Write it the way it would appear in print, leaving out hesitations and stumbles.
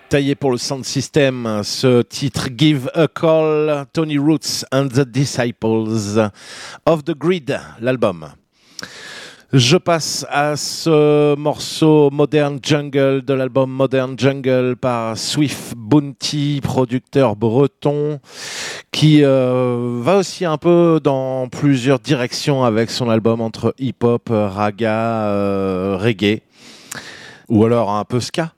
Taillé pour le sound system, ce titre Give a Call, Tony Roots and the Disciples of the Grid, l'album. Je passe à ce morceau Modern Jungle de l'album Modern Jungle par Swift Bounty, producteur breton, qui va aussi un peu dans plusieurs directions avec son album entre hip-hop, raga, reggae, ou alors un peu ska.